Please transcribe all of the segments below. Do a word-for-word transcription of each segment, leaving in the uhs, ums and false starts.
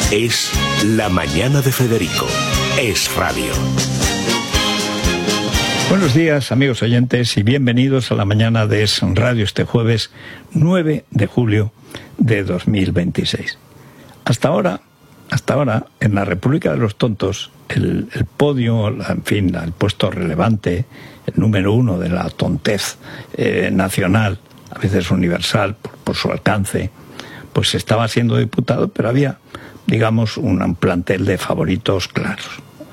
Es La Mañana de Federico. Es radio. Buenos días, amigos oyentes, y bienvenidos a la mañana de Es Radio este jueves nueve de julio de dos mil veintiséis. Hasta ahora, hasta ahora, en la República de los Tontos, el, el podio, en fin, el puesto relevante, el número uno de la tontez eh, nacional, a veces universal, por, por su alcance, pues estaba siendo diputado, pero había, digamos, un plantel de favoritos claros.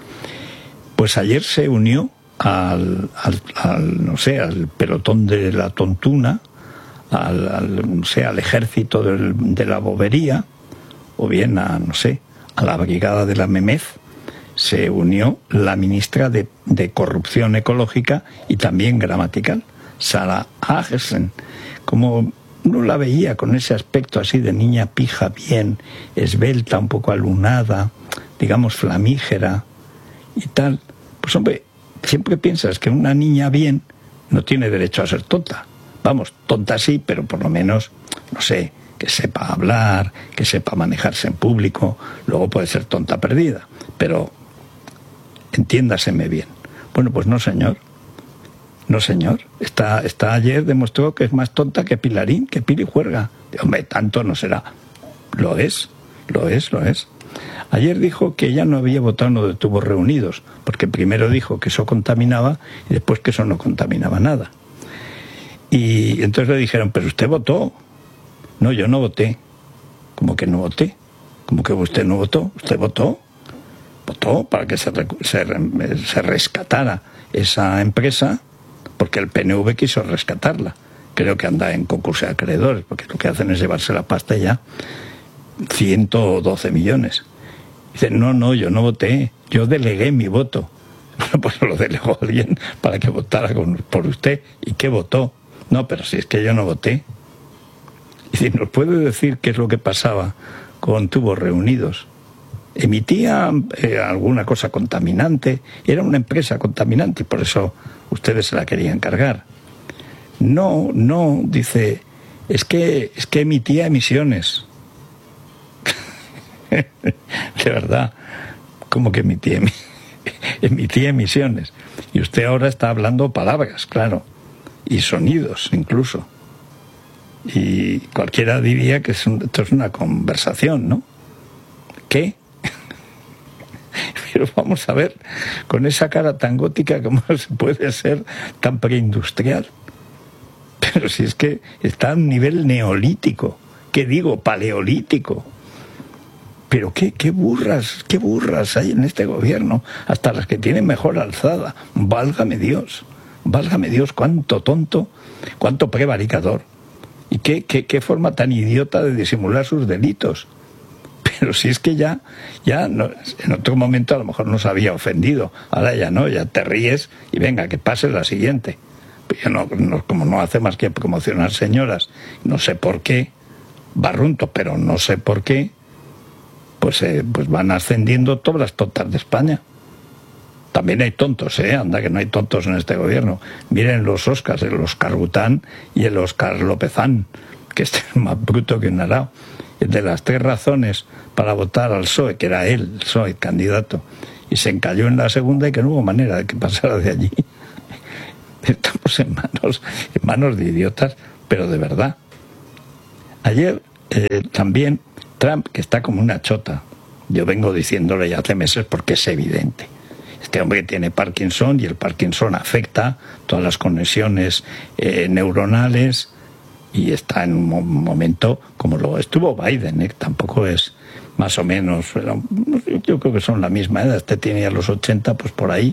Pues ayer se unió al, al, al no sé, al pelotón de la tontuna, al, al no sé, al ejército del, de la bobería, o bien a, no sé, a la brigada de la memez, se unió la ministra de, de Corrupción Ecológica y también Gramatical, Sara Agersen. Como no la veía con ese aspecto así de niña pija, bien, esbelta, un poco alunada, digamos flamígera y tal, pues hombre, siempre piensas que una niña bien no tiene derecho a ser tonta. Vamos, tonta sí, pero por lo menos, no sé, que sepa hablar, que sepa manejarse en público, luego puede ser tonta perdida, pero entiéndaseme bien. Bueno, pues no, señor. No, señor. Esta, esta ayer demostró que es más tonta que Pilarín, que Pili Juerga. Hombre, tanto no será. Lo es, lo es, lo es. Ayer dijo que ella no había votado en lo de tubos reunidos, porque primero dijo que eso contaminaba y después que eso no contaminaba nada. Y entonces le dijeron, pero usted votó. No, yo no voté. ¿Cómo que no voté? ¿Cómo que usted no votó? ¿Usted votó? Votó para que se, se, se rescatara esa empresa, porque el P N V quiso rescatarla. Creo que anda en concurso de acreedores, porque lo que hacen es llevarse la pasta ya, ciento doce millones. Dice, no, no, yo no voté, yo delegué mi voto. Bueno, pues lo delegó alguien para que votara con, por usted. ¿Y qué votó? No, pero si es que yo no voté. Y si nos puede decir qué es lo que pasaba con tubos reunidos. Emitía eh, alguna cosa contaminante, era una empresa contaminante y por eso ustedes se la querían cargar. No, no, dice, es que, es que emitía emisiones. De verdad, ¿cómo que emitía, emitía emisiones? Y usted ahora está hablando palabras, claro, y sonidos incluso. Y cualquiera diría que es un, esto es una conversación, ¿no? ¿Qué? Pero vamos a ver, con esa cara tan gótica, ¿cómo se puede ser tan preindustrial? Pero si es que está a un nivel neolítico, ¿qué digo? Paleolítico. Pero qué, qué burras, qué burras hay en este gobierno, hasta las que tienen mejor alzada. Válgame Dios, válgame Dios, cuánto tonto, cuánto prevaricador. Y qué, qué, qué forma tan idiota de disimular sus delitos. Pero si es que ya, ya no, en otro momento a lo mejor nos había ofendido, ahora ya no, ya te ríes y venga, que pase la siguiente. Yo no, no, como no hace más que promocionar señoras, no sé por qué, barrunto, pero no sé por qué, pues, eh, pues van ascendiendo todas las tontas de España. También hay tontos, ¿eh? Anda que no hay tontos en este gobierno. Miren los Oscars, el Oscar Bután y el Oscar Lópezán, que este es más bruto que un arao. De las tres razones para votar al P S O E, que era él, el P S O E, candidato, y se encalló en la segunda y que no hubo manera de que pasara de allí. Estamos en manos, en manos de idiotas, pero de verdad. Ayer eh, también Trump, que está como una chota, yo vengo diciéndole ya hace meses porque es evidente. Este hombre tiene Parkinson y el Parkinson afecta todas las conexiones eh, neuronales y está en un momento como lo estuvo Biden, ¿eh? Tampoco es más o menos, yo creo que son la misma edad, este tiene ya los ochenta, pues por ahí,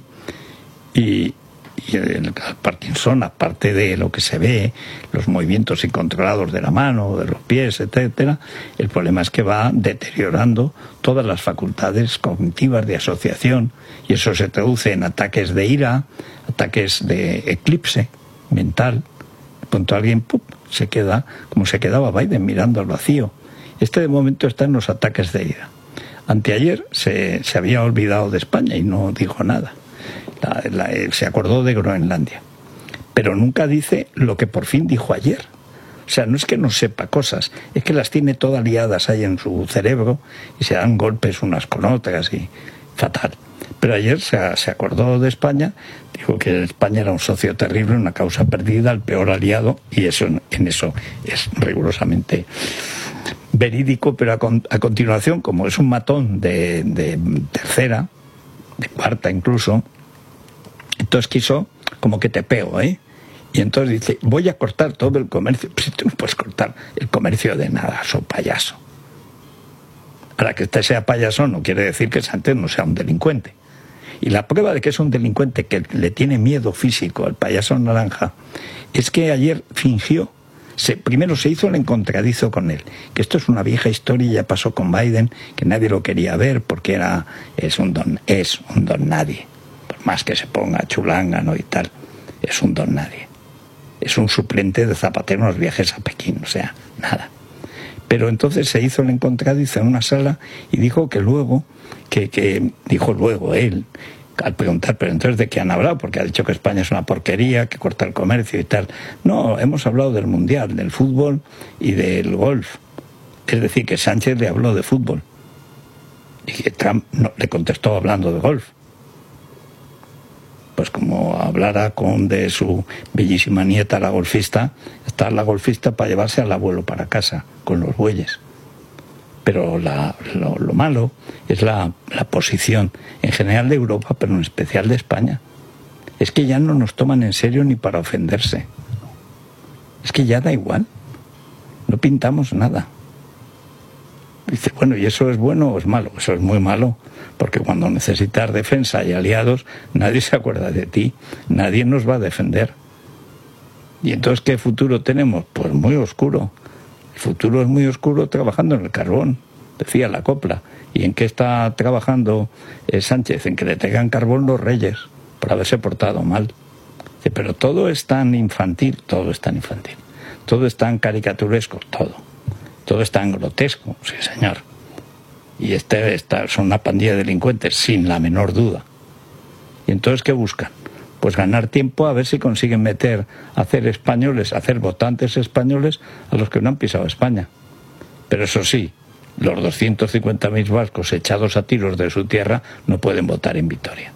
y, y el Parkinson, aparte de lo que se ve, los movimientos incontrolados de la mano, de los pies, etcétera, el problema es que va deteriorando todas las facultades cognitivas de asociación, y eso se traduce en ataques de ira, ataques de eclipse mental. De pronto alguien ¡pum!, se queda como se quedaba Biden mirando al vacío. Este de momento está en los ataques de ira. Anteayer se, se había olvidado de España y no dijo nada. La, la, se acordó de Groenlandia. Pero nunca dice lo que por fin dijo ayer. O sea, no es que no sepa cosas, es que las tiene todas liadas ahí en su cerebro y se dan golpes unas con otras y fatal. Pero ayer se, se acordó de España, dijo que España era un socio terrible, una causa perdida, el peor aliado, y eso en eso es rigurosamente verídico, pero a, con, a continuación, como es un matón de, de tercera, de cuarta incluso, entonces quiso como que te pego, ¿eh? Y entonces dice, voy a cortar todo el comercio. Pues tú no puedes cortar el comercio de nada, so payaso. Ahora, que este sea payaso no quiere decir que Sánchez no sea un delincuente. Y la prueba de que es un delincuente que le tiene miedo físico al payaso naranja es que ayer fingió, se, primero se hizo el encontradizo con él, que esto es una vieja historia, ya pasó con Biden, que nadie lo quería ver porque era es un don, es un don nadie. Por más que se ponga chulángano y tal, es un don nadie. Es un suplente de Zapatero en los viajes a Pekín, o sea, nada. Pero entonces se hizo el encontradizo en una sala y dijo que luego, que, que dijo luego él, al preguntar, pero entonces ¿de qué han hablado? Porque ha dicho que España es una porquería, que corta el comercio y tal. No, hemos hablado del Mundial, del fútbol y del golf. Es decir, que Sánchez le habló de fútbol y que Trump no, le contestó hablando de golf. Pues como hablara con de su bellísima nieta, la golfista, está la golfista para llevarse al abuelo para casa, con los bueyes. Pero la, lo, lo malo es la, la posición en general de Europa, pero en especial de España. Es que ya no nos toman en serio ni para ofenderse. Es que ya da igual. No pintamos nada. Dice, bueno, ¿y eso es bueno o es malo? Eso es muy malo, porque cuando necesitas defensa y aliados, nadie se acuerda de ti, nadie nos va a defender. ¿Y entonces qué futuro tenemos? Pues muy oscuro. El futuro es muy oscuro trabajando en el carbón, decía la copla. ¿Y en qué está trabajando eh, Sánchez? En que le traigan carbón los reyes, por haberse portado mal. Dice, pero todo es tan infantil, todo es tan infantil. Todo es tan caricaturesco, todo. Todo es tan grotesco, sí señor. Y este, esta son una pandilla de delincuentes, sin la menor duda. ¿Y entonces qué buscan? Pues ganar tiempo a ver si consiguen meter, hacer españoles, hacer votantes españoles a los que no han pisado España. Pero eso sí, los doscientos cincuenta mil vascos echados a tiros de su tierra no pueden votar en Vitoria.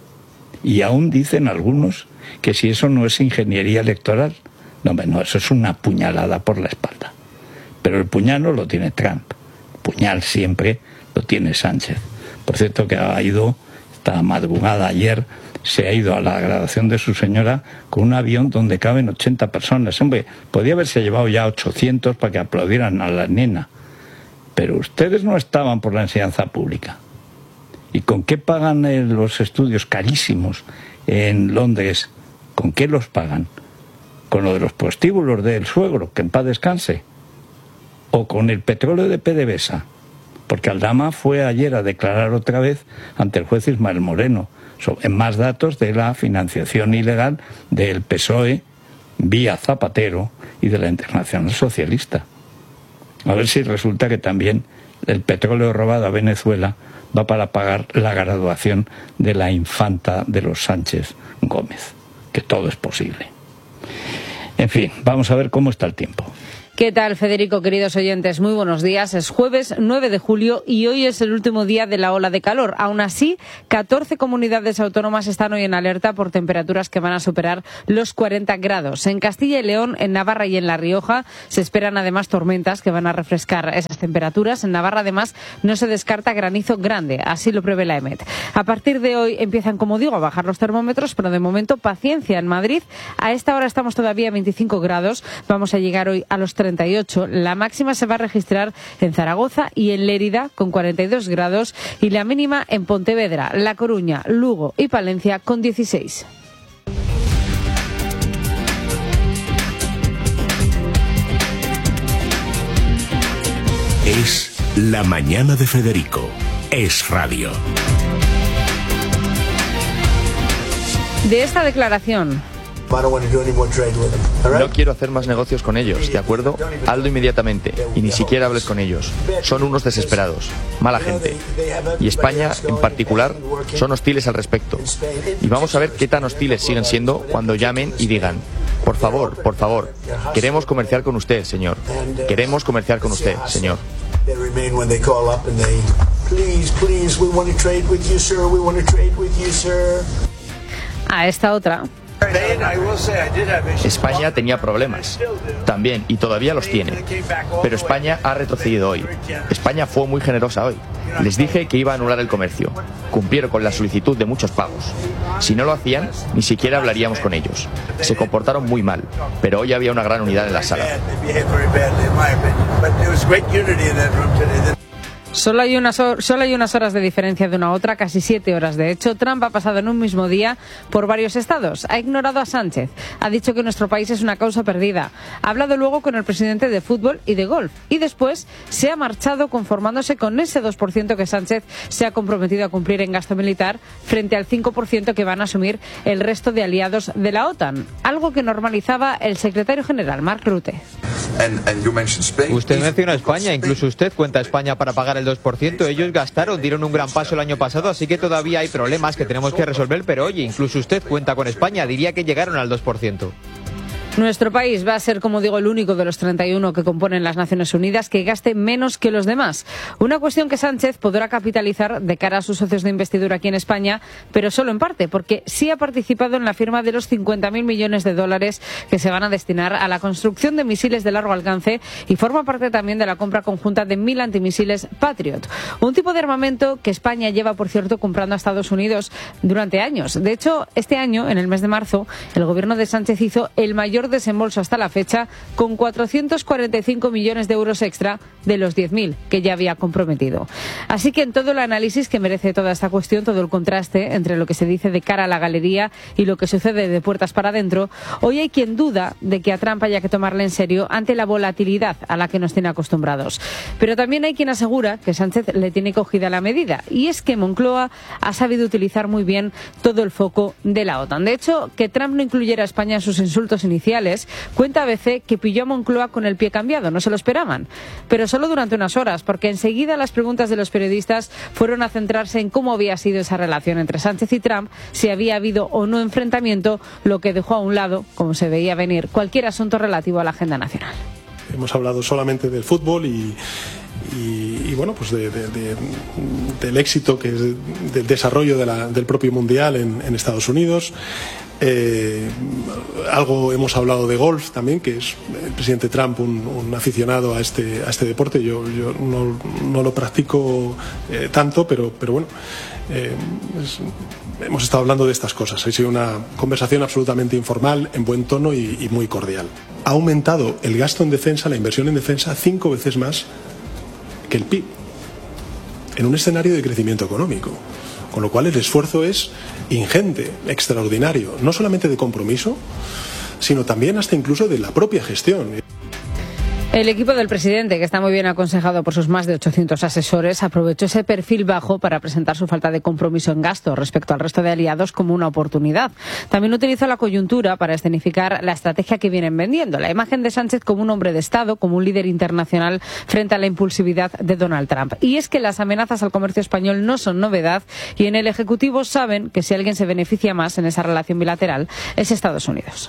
Y aún dicen algunos que si eso no es ingeniería electoral, no, no, eso es una puñalada por la espalda. Pero el puñal no lo tiene Trump, el puñal siempre lo tiene Sánchez. Por cierto que ha ido, esta madrugada ayer, se ha ido a la graduación de su señora con un avión donde caben ochenta personas. Hombre, podía haberse llevado ya ochocientos para que aplaudieran a la nena. Pero ustedes no estaban por la enseñanza pública. ¿Y con qué pagan eh, los estudios carísimos en Londres? ¿Con qué los pagan? ¿Con lo de los prostíbulos del suegro, que en paz descanse? ¿O con el petróleo de PDVSA? Porque Aldama fue ayer a declarar otra vez ante el juez Ismael Moreno sobre más datos de la financiación ilegal del P S O E vía Zapatero y de la Internacional Socialista. A ver si resulta que también el petróleo robado a Venezuela va para pagar la graduación de la infanta de los Sánchez Gómez, que todo es posible. En fin, vamos a ver cómo está el tiempo. ¿Qué tal, Federico, queridos oyentes? Muy buenos días. Es jueves nueve de julio y hoy es el último día de la ola de calor. Aún así, catorce comunidades autónomas están hoy en alerta por temperaturas que van a superar los cuarenta grados. En Castilla y León, en Navarra y en La Rioja se esperan además tormentas que van a refrescar esas temperaturas. En Navarra, además, no se descarta granizo grande. Así lo prevé la EMET. A partir de hoy empiezan, como digo, a bajar los termómetros, pero de momento paciencia en Madrid. A esta hora estamos todavía a veinticinco grados. Vamos a llegar hoy a los treinta y ocho. La máxima se va a registrar en Zaragoza y en Lérida con cuarenta y dos grados y la mínima en Pontevedra, La Coruña, Lugo y Palencia con dieciséis. Es La Mañana de Federico. Es radio. De esta declaración: no quiero hacer más negocios con ellos, ¿de acuerdo? Hazlo inmediatamente y ni siquiera hables con ellos. Son unos desesperados, mala gente. Y España, en particular, son hostiles al respecto. Y vamos a ver qué tan hostiles siguen siendo cuando llamen y digan: Por favor, por favor, queremos comerciar con usted, señor. Queremos comerciar con usted, señor. A esta otra. España tenía problemas, también, y todavía los tiene. Pero España ha retrocedido hoy. España fue muy generosa hoy. Les dije que iba a anular el comercio. Cumplieron con la solicitud de muchos pagos. Si no lo hacían, ni siquiera hablaríamos con ellos. Se comportaron muy mal, pero hoy había una gran unidad en la sala. Solo hay, unas, solo hay unas horas de diferencia de una a otra, casi siete horas. De hecho, Trump ha pasado en un mismo día por varios estados. Ha ignorado a Sánchez. Ha dicho que nuestro país es una causa perdida. Ha hablado luego con el presidente de fútbol y de golf. Y después se ha marchado conformándose con ese dos por ciento que Sánchez se ha comprometido a cumplir en gasto militar frente al cinco por ciento que van a asumir el resto de aliados de la OTAN. Algo que normalizaba el secretario general, Mark Rutte. Usted menciona a España, incluso usted cuenta a España para pagar el dos por ciento. Ellos gastaron, dieron un gran paso el año pasado, así que todavía hay problemas que tenemos que resolver, pero oye, incluso usted cuenta con España, diría que llegaron al dos por ciento. Nuestro país va a ser, como digo, el único de los treinta y uno que componen las Naciones Unidas que gaste menos que los demás. Una cuestión que Sánchez podrá capitalizar de cara a sus socios de investidura aquí en España, pero solo en parte, porque sí ha participado en la firma de los cincuenta mil millones de dólares que se van a destinar a la construcción de misiles de largo alcance y forma parte también de la compra conjunta de mil antimisiles Patriot. Un tipo de armamento que España lleva, por cierto, comprando a Estados Unidos durante años. De hecho, este año, en el mes de marzo, el gobierno de Sánchez hizo el mayor desembolso hasta la fecha, con cuatrocientos cuarenta y cinco millones de euros extra de los diez mil que ya había comprometido. Así que en todo el análisis que merece toda esta cuestión, todo el contraste entre lo que se dice de cara a la galería y lo que sucede de puertas para adentro, hoy hay quien duda de que a Trump haya que tomarle en serio ante la volatilidad a la que nos tiene acostumbrados. Pero también hay quien asegura que Sánchez le tiene cogida la medida, y es que Moncloa ha sabido utilizar muy bien todo el foco de la OTAN. De hecho, que Trump no incluyera a España en sus insultos iniciales, cuenta A B C que pilló a Moncloa con el pie cambiado, no se lo esperaban, pero solo durante unas horas, porque enseguida las preguntas de los periodistas fueron a centrarse en cómo había sido esa relación entre Sánchez y Trump, si había habido o no enfrentamiento, lo que dejó a un lado, como se veía venir, cualquier asunto relativo a la agenda nacional. Hemos hablado solamente del fútbol y Y, y bueno, pues de, de, de, del éxito, que es del desarrollo de la, del propio Mundial en, en Estados Unidos. Eh, algo hemos hablado de golf también, que es el presidente Trump un, un aficionado a este, a este deporte. Yo, yo no, no lo practico eh, tanto, pero, pero bueno, eh, es, hemos estado hablando de estas cosas. Ha sido una conversación absolutamente informal, en buen tono y, y muy cordial. Ha aumentado el gasto en defensa, la inversión en defensa, cinco veces más que el P I B, en un escenario de crecimiento económico, con lo cual el esfuerzo es ingente, extraordinario, no solamente de compromiso, sino también hasta incluso de la propia gestión. El equipo del presidente, que está muy bien aconsejado por sus más de ochocientos asesores, aprovechó ese perfil bajo para presentar su falta de compromiso en gasto respecto al resto de aliados como una oportunidad. También utilizó la coyuntura para escenificar la estrategia que vienen vendiendo, la imagen de Sánchez como un hombre de Estado, como un líder internacional frente a la impulsividad de Donald Trump. Y es que las amenazas al comercio español no son novedad, y en el Ejecutivo saben que si alguien se beneficia más en esa relación bilateral es Estados Unidos.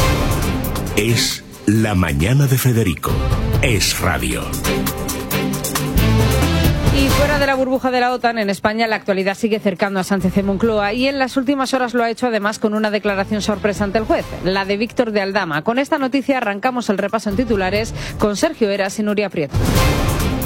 Es La Mañana de Federico. Es radio. Y fuera de la burbuja de la OTAN, en España la actualidad sigue cercando a Sánchez en Moncloa, y en las últimas horas lo ha hecho además con una declaración sorpresa ante el juez, la de Víctor de Aldama. Con esta noticia arrancamos el repaso en titulares con Sergio Eras y Nuria Prieto.